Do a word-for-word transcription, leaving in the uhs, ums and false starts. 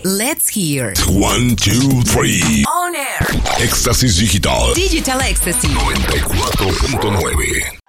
Let's hear. One, two, three. On air. Éxtasis Digital. Digital Ecstasy. noventa y cuatro punto nueve.